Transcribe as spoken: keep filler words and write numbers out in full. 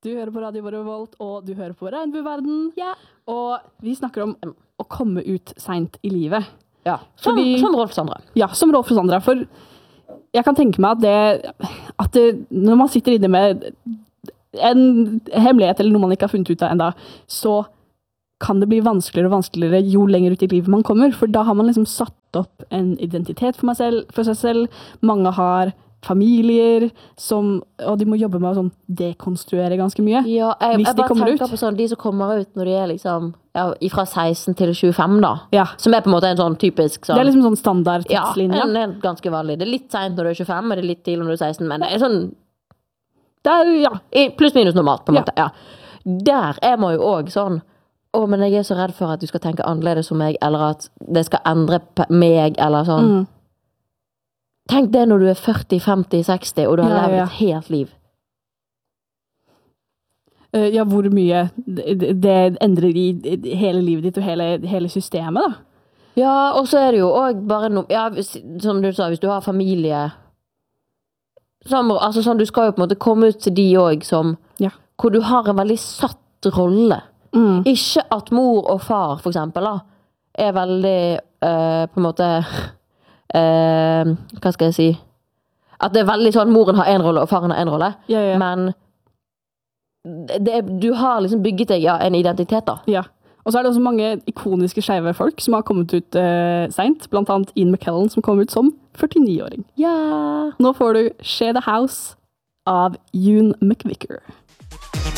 Du hører på Radio Revolt, og du hører på Regnbueverden. Ja. Og vi snakker om å komme ut sent i livet. Ja, som, Fordi, som Rolf Sandra. Ja, som Rolf Sandra. For jeg kan tenke meg at det, at det, når man sitter inne med en hemmelighet eller noe man ikke har funnet ut av enda, så kan det bli vanskeligere og vanskeligere jo lenger ut i livet man kommer. For da har man liksom satt opp en identitet for, meg selv, for seg selv. Mange har familier, som, og de må jobbe med å sånn dekonstruere ganske mye. Ja, jeg, hvis jeg de bare kommer tenker ut. på sånn, de som kommer ut når de er liksom, ja, fra seksten til tjuefem da. Ja. Som er på en måte en sånn typisk sånn. Det er liksom sånn standard tidslinje. Ja, det er ganske vanlig. Det er litt sent når du er tjuefem, og det er litt tidlig når du er seksten, men det er sånn, det er, ja. pluss minus normalt på en Ja. måte, ja. Der er man jo også sånn, å, men jeg er så redd for at du skal tenke annerledes som meg, eller at det skal endre meg, eller sånn. Mm. Tenk det når du er førti, femti, seksti, og du har Ja, levd ja. et helt liv. Uh, ja, hvor mye det, det endrer i hele livet ditt og hele, hele systemet da. Ja, og så er det jo også bare noe, ja, hvis, som du sa, hvis du har familie, som, altså sånn, du skal jo på en måte komme ut til de også, som, Ja. hvor du har en veldig satt rolle. Mm. Ikke at mor og far, for eksempel, da, er veldig, øh, på en måte, øh, hva skal jeg si, at det er veldig sånn, moren har en rolle og faren har en rolle, Ja, ja. men det er, du har liksom bygget deg ja, en identitet da. Ja. Og så er det også mange ikoniske skeive folk som har kommet ut uh, sent, blant annet Ian McKellen som kom ut som førtini-åring. Ja. Nå får du Share the House av Ewan McVicker.